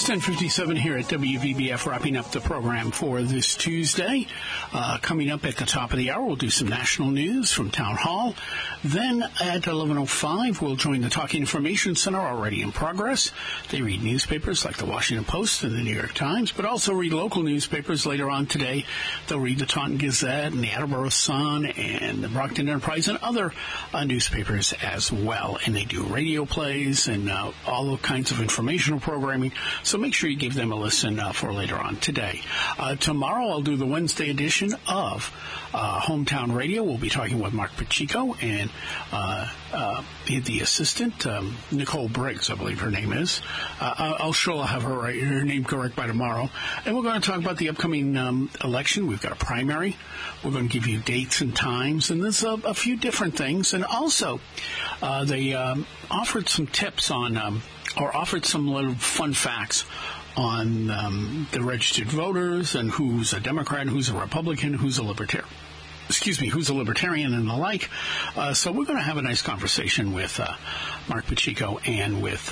It's 10:57 here at WVBF, wrapping up the program for this Tuesday. Coming up at the top of the hour, we'll do some national news from Town Hall. Then at 11:05, we'll join the Talking Information Center, already in progress. They read newspapers like the Washington Post and the New York Times, but also read local newspapers later on today. They'll read the Taunton Gazette and the Attleboro Sun and the Brockton Enterprise and other newspapers as well. And they do radio plays and all kinds of informational programming. So make sure you give them a listen for later on today. Tomorrow I'll do the Wednesday edition of Hometown Radio. We'll be talking with Mark Pacheco and the assistant, Nicole Briggs, I believe her name is. I'll have her name correct by tomorrow. And we're going to talk about the upcoming election. We've got a primary. We're going to give you dates and times. And there's a few different things. And also, they offered some tips on... or offered some little fun facts on the registered voters and who's a Democrat, who's a Republican, who's a Libertarian. Who's a Libertarian and the like. So we're going to have a nice conversation with Mark Pacheco and with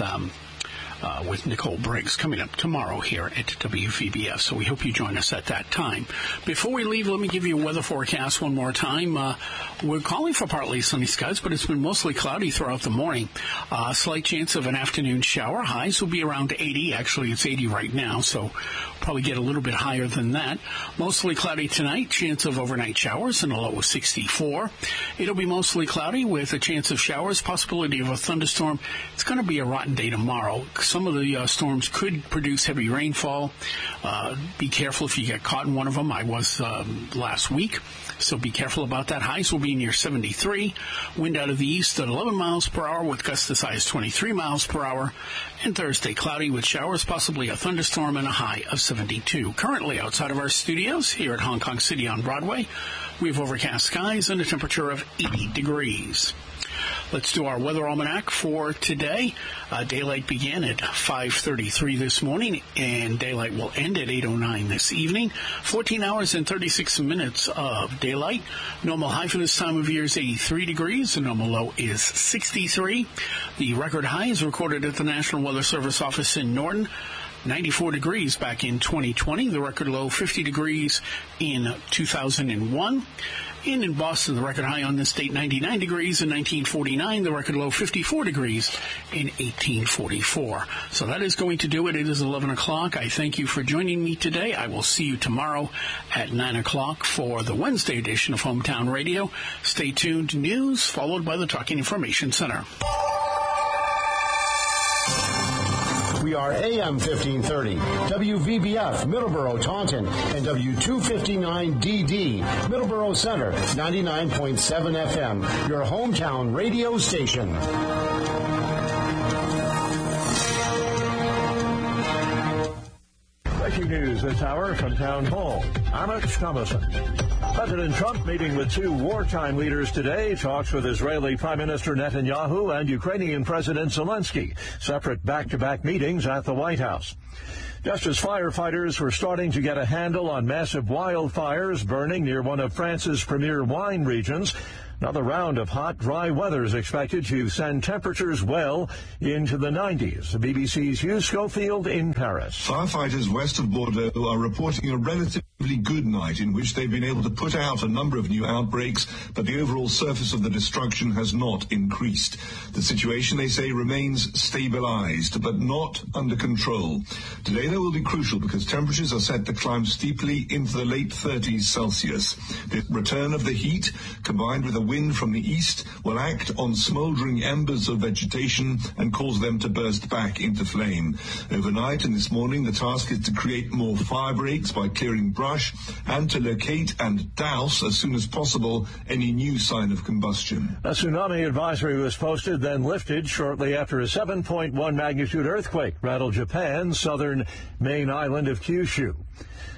Nicole Briggs coming up tomorrow here at WVBF. So we hope you join us at that time. Before we leave, let me give you a weather forecast one more time. We're calling for partly sunny skies, but it's been mostly cloudy throughout the morning. Slight chance of an afternoon shower. Highs will be around 80. Actually, it's 80 right now, so probably get a little bit higher than that. Mostly cloudy tonight. Chance of overnight showers and a low of 64. It'll be mostly cloudy with a chance of showers. Possibility of a thunderstorm. It's going to be a rotten day tomorrow. Some of the storms could produce heavy rainfall. Be careful if you get caught in one of them. I was last week, so be careful about that. Highs will be near 73. Wind out of the east at 11 miles per hour with gusts as high as 23 miles per hour. And Thursday, cloudy with showers, possibly a thunderstorm, and a high of 72. Currently outside of our studios here at Hong Kong City on Broadway, we have overcast skies and a temperature of 80 degrees. Let's do our weather almanac for today. Daylight began at 5:33 this morning, and daylight will end at 8:09 this evening. 14 hours and 36 minutes of daylight. Normal high for this time of year is 83 degrees. The normal low is 63. The record high is recorded at the National Weather Service office in Norton. 94 degrees back in 2020. The record low, 50 degrees in 2001. And in Boston, the record high on this date, 99 degrees in 1949. The record low, 54 degrees in 1844. So that is going to do it. It is 11 o'clock. I thank you for joining me today. I will see you tomorrow at 9 o'clock for the Wednesday edition of Hometown Radio. Stay tuned. News followed by the Talking Information Center. We are AM 1530, WVBF, Middleborough, Taunton, and W259DD, Middleborough Center, 99.7 FM, your hometown radio station. Breaking news this hour from Town Hall. Alex Thomason. President Trump meeting with two wartime leaders today, talks with Israeli Prime Minister Netanyahu and Ukrainian President Zelensky. Separate back-to-back meetings at the White House. Just as firefighters were starting to get a handle on massive wildfires burning near one of France's premier wine regions, another round of hot, dry weather is expected to send temperatures well into the 90s. The BBC's Hugh Schofield in Paris. Firefighters west of Bordeaux are reporting a relatively good night in which they've been able to put out a number of new outbreaks, but the overall surface of the destruction has not increased. The situation, they say, remains stabilized, but not under control. Today, though, will be crucial because temperatures are set to climb steeply into the late 30s Celsius. The return of the heat, combined with a wind from the east, will act on smouldering embers of vegetation and cause them to burst back into flame. Overnight and this morning, the task is to create more fire breaks by clearing brush and to locate and douse as soon as possible any new sign of combustion. A tsunami advisory was posted, then lifted shortly after a 7.1 magnitude earthquake rattled Japan's southern main island of Kyushu.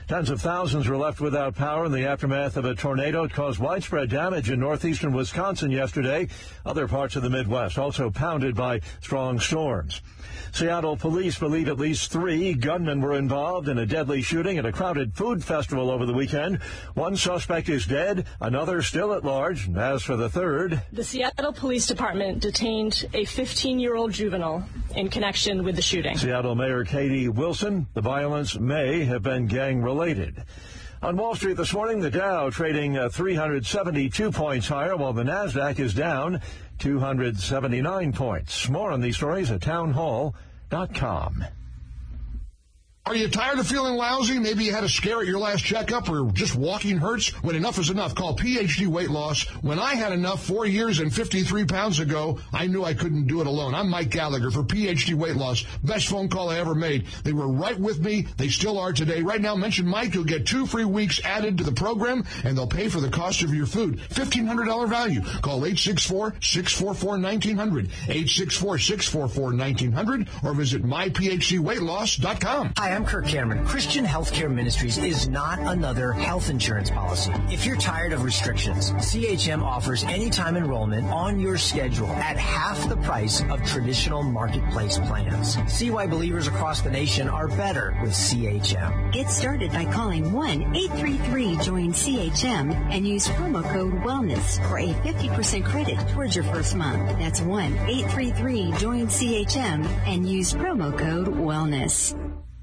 Tens of thousands were left without power in the aftermath of a tornado. It caused widespread damage in northeastern Wisconsin yesterday. Other parts of the Midwest also pounded by strong storms. Seattle police believe at least 3 gunmen were involved in a deadly shooting at a crowded food festival over the weekend. One suspect is dead, another still at large. As for the third, the Seattle Police Department detained a 15-year-old juvenile in connection with the shooting. Seattle Mayor Katie Wilson, the violence may have been gang-related. On Wall Street this morning, the Dow trading 372 points higher, while the Nasdaq is down 279 points. More on these stories at townhall.com. Are you tired of feeling lousy? Maybe you had a scare at your last checkup or just walking hurts? When enough is enough, call PhD Weight Loss. When I had enough 4 years and 53 pounds ago, I knew I couldn't do it alone. I'm Mike Gallagher for PhD Weight Loss. Best phone call I ever made. They were right with me. They still are today. Right now, mention Mike. You'll get 2 free weeks added to the program, and they'll pay for the cost of your food. $1,500 value. Call 864-644-1900, 864-644-1900, or visit myphdweightloss.com. Hi, I'm Kirk Cameron. Christian Healthcare Ministries is not another health insurance policy. If you're tired of restrictions, CHM offers anytime enrollment on your schedule at half the price of traditional marketplace plans. See why believers across the nation are better with CHM. Get started by calling 1-833-JOIN-CHM and use promo code WELLNESS for a 50% credit towards your first month. That's 1-833-JOIN-CHM and use promo code WELLNESS.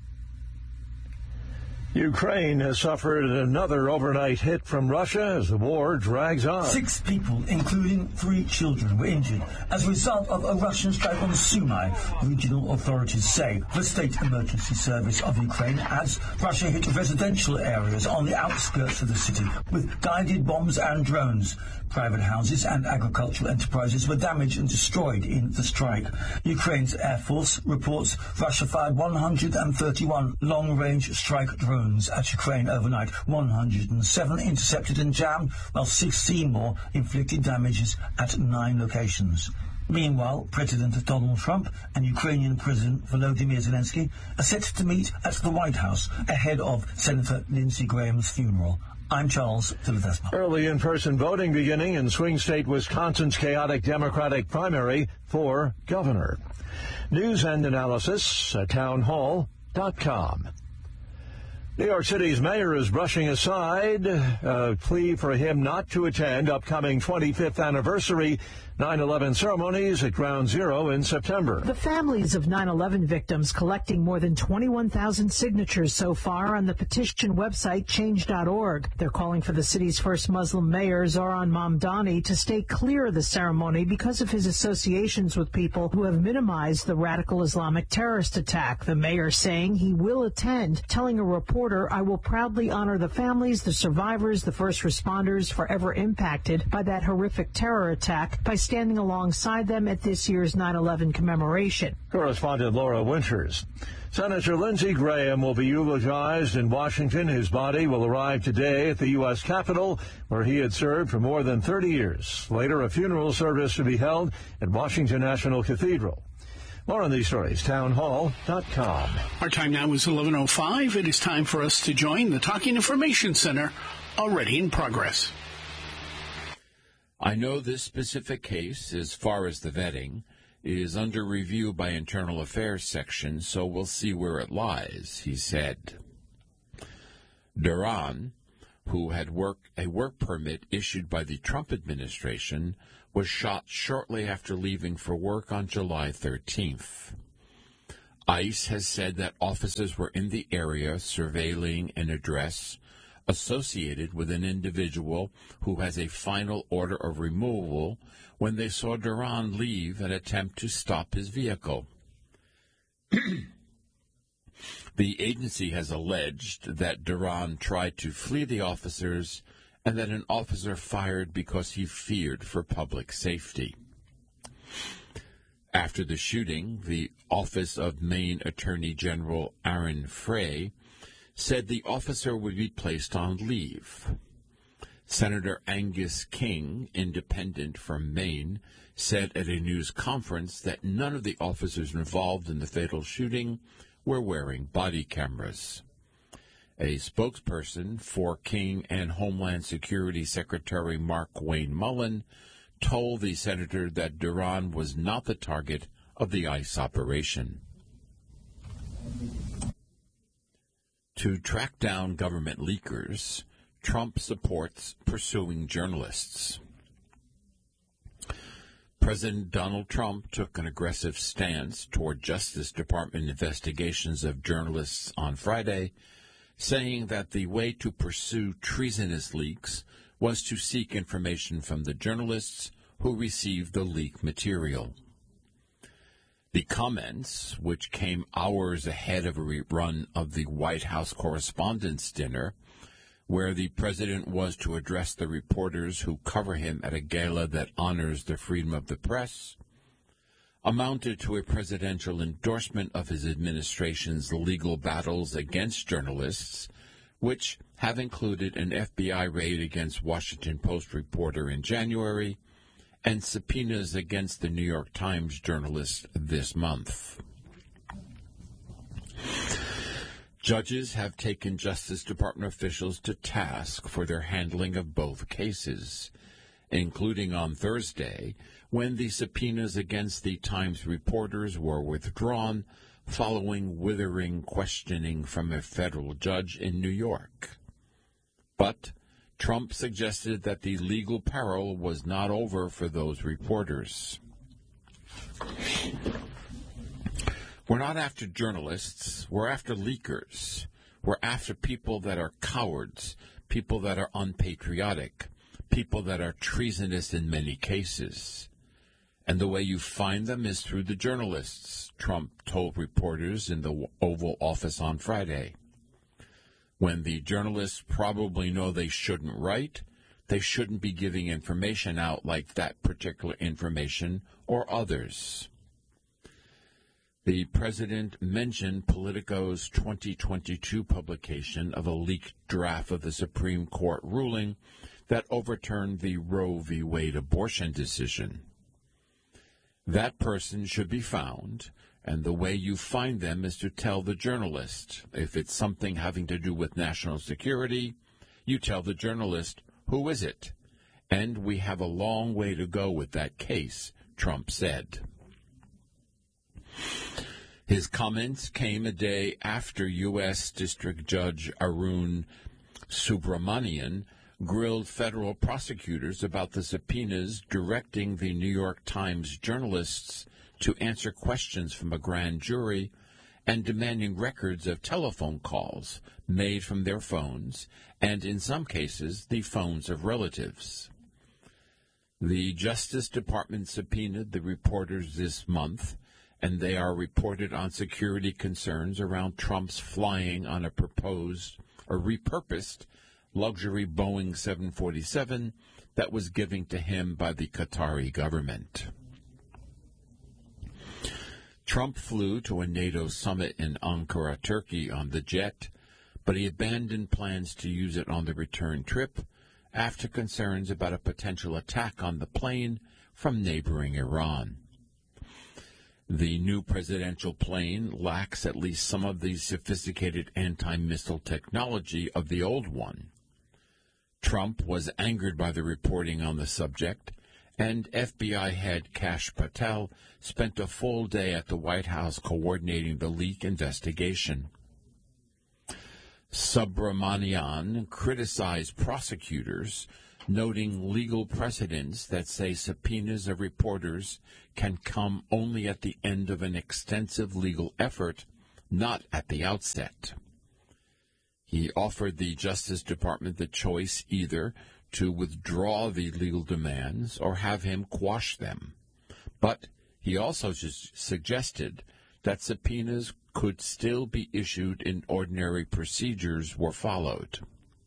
Ukraine has suffered another overnight hit from Russia as the war drags on. 6 people, including 3 children, were injured as a result of a Russian strike on Sumy, regional authorities say. The State Emergency Service of Ukraine adds Russia hit residential areas on the outskirts of the city with guided bombs and drones. Private houses and agricultural enterprises were damaged and destroyed in the strike. Ukraine's Air Force reports Russia fired 131 long-range strike drones at Ukraine overnight. 107 intercepted and jammed, while 16 more inflicted damages at 9 locations. Meanwhile, President Donald Trump and Ukrainian President Volodymyr Zelensky are set to meet at the White House ahead of Senator Lindsey Graham's funeral. I'm Charles Ledesma. Early in-person voting beginning in swing state Wisconsin's chaotic Democratic primary for governor. News and analysis at townhall.com. New York City's mayor is brushing aside a plea for him not to attend upcoming 25th anniversary 9/11 ceremonies at Ground Zero in September. The families of 9/11 victims collecting more than 21,000 signatures so far on the petition website change.org. They're calling for the city's first Muslim mayor, Zohran Mamdani, to stay clear of the ceremony because of his associations with people who have minimized the radical Islamic terrorist attack. The mayor saying he will attend, telling a reporter, "I will proudly honor the families, the survivors, the first responders forever impacted by that horrific terror attack by standing alongside them at this year's 9/11 commemoration." Correspondent Laura Winters. Senator Lindsey Graham will be eulogized in Washington. His body will arrive today at the U.S. Capitol, where he had served for more than 30 years. Later, a funeral service to be held at Washington National Cathedral. More on these stories, townhall.com. Our time now is 11:05. It is time for us to join the Talking Information Center, already in progress. I know this specific case, as far as the vetting, is under review by Internal Affairs section, so we'll see where it lies, he said. Duran, who had a work permit issued by the Trump administration, was shot shortly after leaving for work on July 13th. ICE has said that officers were in the area surveilling an address associated with an individual who has a final order of removal when they saw Duran leave and attempt to stop his vehicle. The agency has alleged that Duran tried to flee the officers and that an officer fired because he feared for public safety. After the shooting, the Office of Maine Attorney General Aaron Frey said the officer would be placed on leave. Senator Angus King, independent from Maine, said at a news conference that none of the officers involved in the fatal shooting were wearing body cameras. A spokesperson for King and Homeland Security Secretary Mark Wayne Mullen told the senator that Duran was not the target of the ICE operation. To track down government leakers, Trump supports pursuing journalists. President Donald Trump took an aggressive stance toward Justice Department investigations of journalists on Friday, saying that the way to pursue treasonous leaks was to seek information from the journalists who received the leak material. The comments, which came hours ahead of a rerun of the White House Correspondents' Dinner, where the president was to address the reporters who cover him at a gala that honors the freedom of the press, amounted to a presidential endorsement of his administration's legal battles against journalists, which have included an FBI raid against Washington Post reporter in January and subpoenas against the New York Times journalist this month. Judges have taken Justice Department officials to task for their handling of both cases, including on Thursday, when the subpoenas against the Times reporters were withdrawn following withering questioning from a federal judge in New York. But Trump suggested that the legal peril was not over for those reporters. We're not after journalists. We're after leakers. We're after people that are cowards, people that are unpatriotic, people that are treasonous in many cases. And the way you find them is through the journalists, Trump told reporters in the Oval Office on Friday. When the journalists probably know they shouldn't write, they shouldn't be giving information out like that particular information or others. The president mentioned Politico's 2022 publication of a leaked draft of the Supreme Court ruling that overturned the Roe v. Wade abortion decision. That person should be found, and the way you find them is to tell the journalist. If it's something having to do with national security, you tell the journalist, who is it? And we have a long way to go with that case, Trump said. His comments came a day after U.S. District Judge Arun Subramanian grilled federal prosecutors about the subpoenas directing the New York Times journalists to answer questions from a grand jury and demanding records of telephone calls made from their phones and, in some cases, the phones of relatives. The Justice Department subpoenaed the reporters this month, and they are reported on security concerns around Trump's flying on a repurposed luxury Boeing 747 that was given to him by the Qatari government. Trump flew to a NATO summit in Ankara, Turkey on the jet, but he abandoned plans to use it on the return trip after concerns about a potential attack on the plane from neighboring Iran. The new presidential plane lacks at least some of the sophisticated anti-missile technology of the old one. Trump was angered by the reporting on the subject, and FBI head Kash Patel spent a full day at the White House coordinating the leak investigation. Subramanian criticized prosecutors, noting legal precedents that say subpoenas of reporters can come only at the end of an extensive legal effort, not at the outset. He offered the Justice Department the choice either to withdraw the legal demands or have him quash them. But he also suggested that subpoenas could still be issued if ordinary procedures were followed.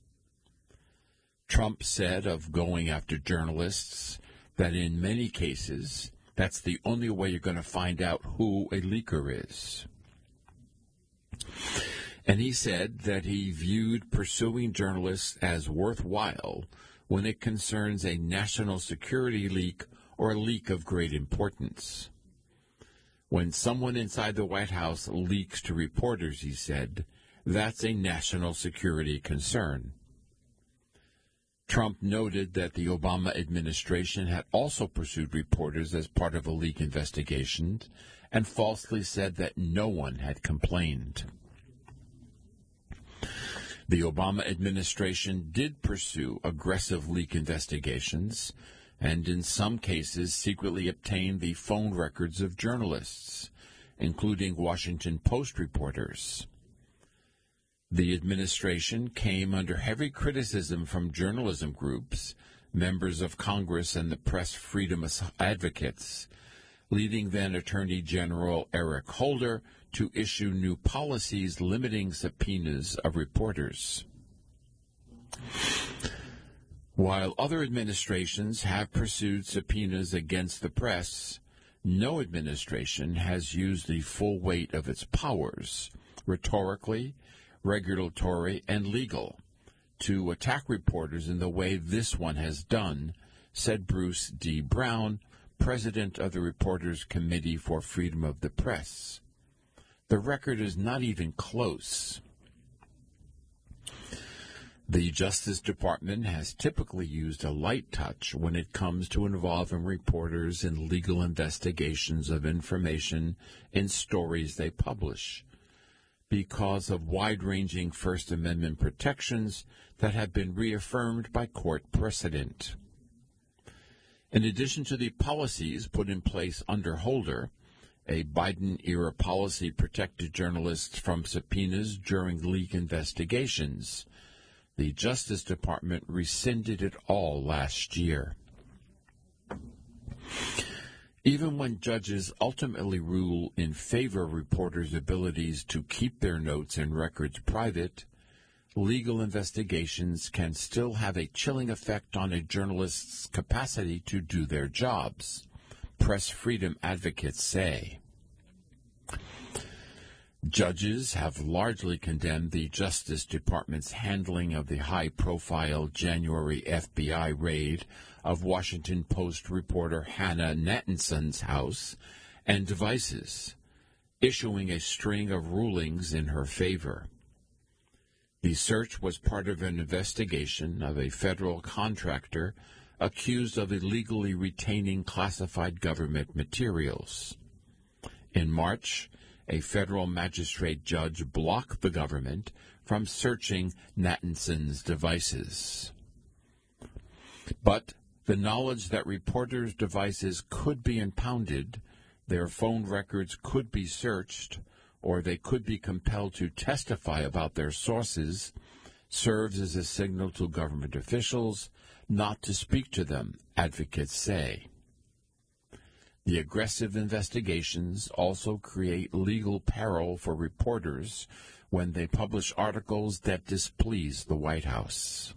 Trump said of going after journalists that in many cases, that's the only way you're going to find out who a leaker is. And he said that he viewed pursuing journalists as worthwhile when it concerns a national security leak or a leak of great importance. When someone inside the White House leaks to reporters, he said, That's a national security concern. Trump noted that the Obama administration had also pursued reporters as part of a leak investigation and falsely said that no one had complained. The Obama administration did pursue aggressive leak investigations and in some cases secretly obtained the phone records of journalists, including Washington Post reporters. The administration came under heavy criticism from journalism groups, members of Congress, and the press freedom advocates, leading then Attorney General Eric Holder to issue new policies limiting subpoenas of reporters. While other administrations have pursued subpoenas against the press, no administration has used the full weight of its powers, rhetorically, regulatory, and legal, to attack reporters in the way this one has done, said Bruce D. Brown, president of the Reporters Committee for Freedom of the Press. The record is not even close. The Justice Department has typically used a light touch when it comes to involving reporters in legal investigations of information in stories they publish, because of wide-ranging First Amendment protections that have been reaffirmed by court precedent. In addition to the policies put in place under Holder, a Biden-era policy protected journalists from subpoenas during leak investigations. The Justice Department rescinded it all last year. Even when judges ultimately rule in favor of reporters' abilities to keep their notes and records private, legal investigations can still have a chilling effect on a journalist's capacity to do their jobs, press freedom advocates say. Judges have largely condemned the Justice Department's handling of the high-profile January FBI raid of Washington Post reporter Hannah Nathanson's house and devices, issuing a string of rulings in her favor. The search was part of an investigation of a federal contractor accused of illegally retaining classified government materials. In March, a federal magistrate judge blocked the government from searching Nathanson's devices. But the knowledge that reporters' devices could be impounded, their phone records could be searched, or they could be compelled to testify about their sources, serves as a signal to government officials not to speak to them, advocates say. The aggressive investigations also create legal peril for reporters when they publish articles that displease the White House.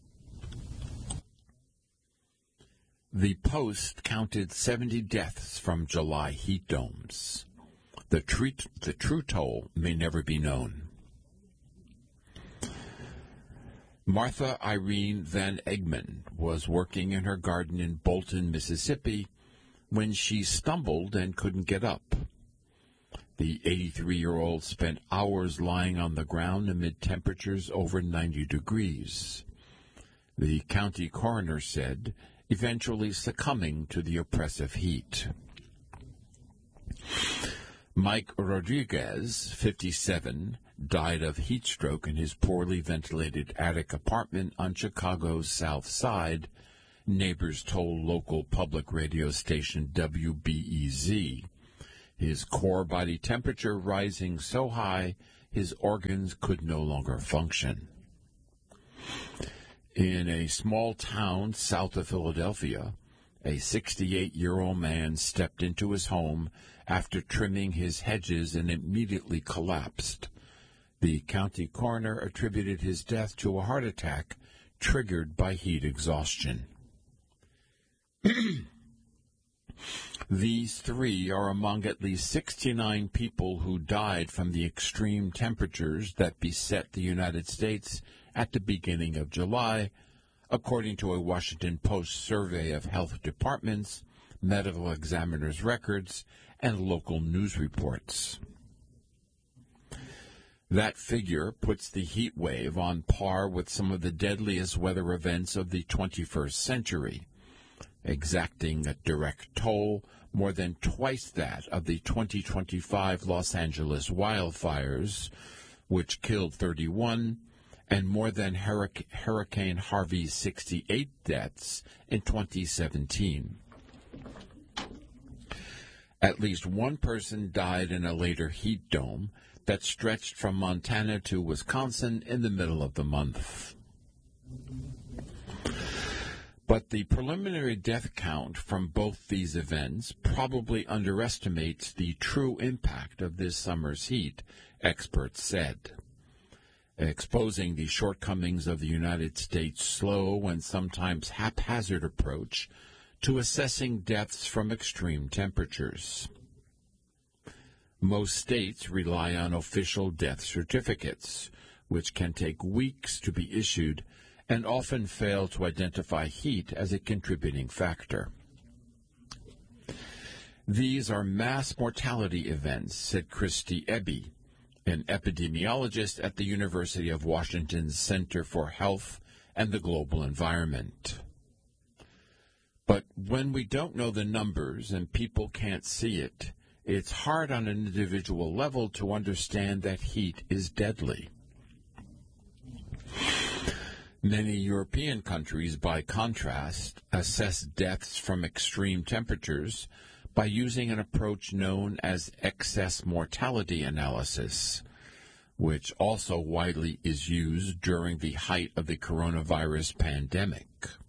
The Post counted 70 deaths from July heat domes. The true toll may never be known. Martha Irene Van Egmond was working in her garden in Bolton, Mississippi, when she stumbled and couldn't get up. The 83-year-old spent hours lying on the ground amid temperatures over 90 degrees. The county coroner said, eventually succumbing to the oppressive heat. Mike Rodriguez, 57, died of heat stroke in his poorly ventilated attic apartment on Chicago's South Side, neighbors told local public radio station WBEZ. His core body temperature rising so high his organs could no longer function. In a small town south of Philadelphia, a 68-year-old man stepped into his home after trimming his hedges and immediately collapsed. The county coroner attributed his death to a heart attack triggered by heat exhaustion. These three are among at least 69 people who died from the extreme temperatures that beset the United States at the beginning of July, according to a Washington Post survey of health departments, medical examiners' records, and local news reports. That figure puts the heat wave on par with some of the deadliest weather events of the 21st century, exacting a direct toll more than twice that of the 2025 Los Angeles wildfires, which killed 31, and more than Hurricane Harvey's 68 deaths in 2017. At least one person died in a later heat dome that stretched from Montana to Wisconsin in the middle of the month. But the preliminary death count from both these events probably underestimates the true impact of this summer's heat, experts said, exposing the shortcomings of the United States' slow and sometimes haphazard approach to assessing deaths from extreme temperatures. Most states rely on official death certificates, which can take weeks to be issued and often fail to identify heat as a contributing factor. These are mass mortality events, said Christy Eby, an epidemiologist at the University of Washington's Center for Health and the Global Environment. But when we don't know the numbers and people can't see it, it's hard on an individual level to understand that heat is deadly. Many European countries, by contrast, assess deaths from extreme temperatures by using an approach known as excess mortality analysis, which also widely is used during the height of the coronavirus pandemic.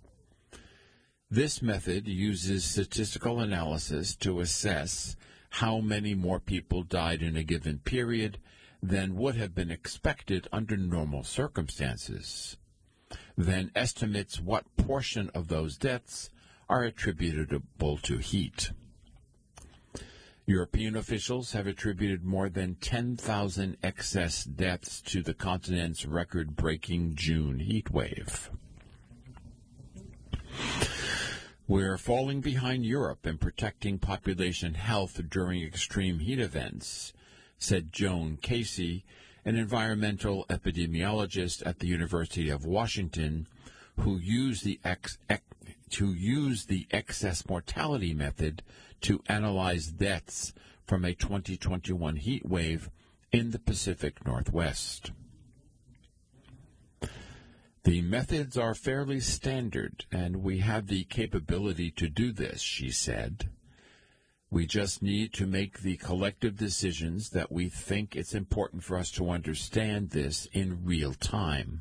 This method uses statistical analysis to assess how many more people died in a given period than would have been expected under normal circumstances, then estimates what portion of those deaths are attributable to heat. European officials have attributed more than 10,000 excess deaths to the continent's record-breaking June heat wave. We're falling behind Europe in protecting population health during extreme heat events, said Joan Casey, an environmental epidemiologist at the University of Washington, who used the excess mortality method to analyze deaths from a 2021 heat wave in the Pacific Northwest. The methods are fairly standard, and we have the capability to do this, she said. We just need to make the collective decisions that we think it's important for us to understand this in real time.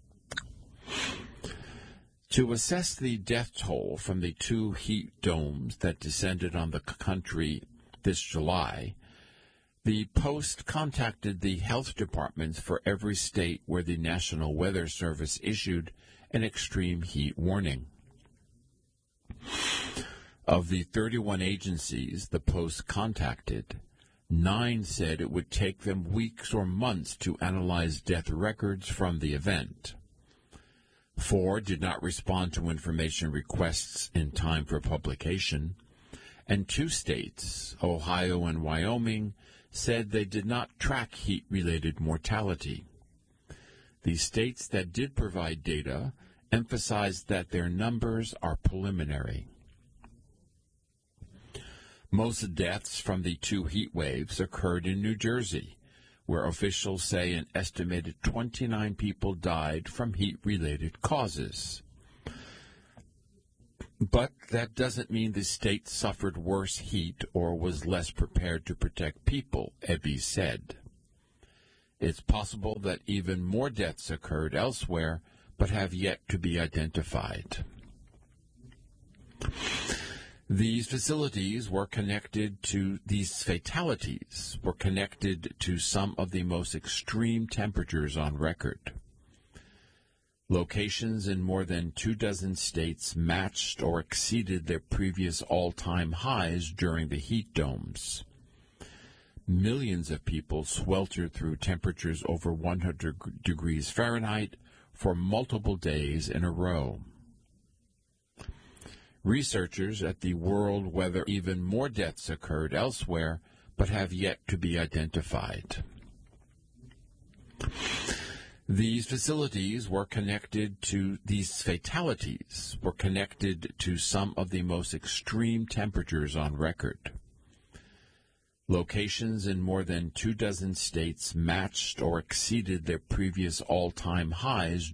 To assess the death toll from the 2 heat domes that descended on the country this July, the Post contacted the health departments for every state where the National Weather Service issued an extreme heat warning. Of the 31 agencies the Post contacted, 9 said it would take them weeks or months to analyze death records from the event. 4 did not respond to information requests in time for publication, and 2 states, Ohio and Wyoming, said they did not track heat-related mortality. The states that did provide data emphasized that their numbers are preliminary. Most deaths from the 2 heat waves occurred in New Jersey, where officials say an estimated 29 people died from heat-related causes. But that doesn't mean the state suffered worse heat or was less prepared to protect people, Eby said. It's possible that even more deaths occurred elsewhere, but have yet to be identified. These fatalities were connected to some of the most extreme temperatures on record. Locations in more than 24 states matched or exceeded their previous all-time highs during the heat domes. Millions of people sweltered through temperatures over 100 degrees Fahrenheit for multiple days in a row. Researchers at the World Weather even more deaths occurred elsewhere, but have yet to be identified. These fatalities were connected to some of the most extreme temperatures on record. Locations in more than 24 states matched or exceeded their previous all-time highs